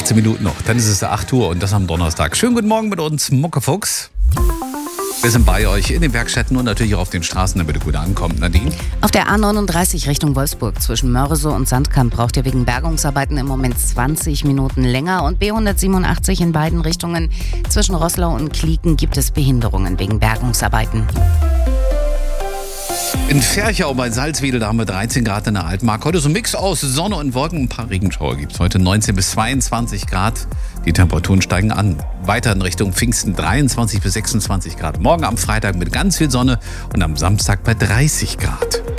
18 Minuten noch, dann ist es 8 Uhr und das am Donnerstag. Schönen guten Morgen mit uns, Muckefuchs. Wir sind bei euch in den Werkstätten und natürlich auch auf den Straßen, damit ihr gut ankommt. Nadine? Auf der A39 Richtung Wolfsburg zwischen Mörse und Sandkamp braucht ihr wegen Bergungsarbeiten im Moment 20 Minuten länger. Und B187 in beiden Richtungen zwischen Roßlau und Klieken gibt es Behinderungen wegen Bergungsarbeiten. In Ferchau bei Salzwedel, da haben wir 13 Grad in der Altmark. Heute so ein Mix aus Sonne und Wolken. Ein paar Regenschauer gibt es heute. 19 bis 22 Grad. Die Temperaturen steigen an. Weiter in Richtung Pfingsten 23 bis 26 Grad. Morgen am Freitag mit ganz viel Sonne und am Samstag bei 30 Grad.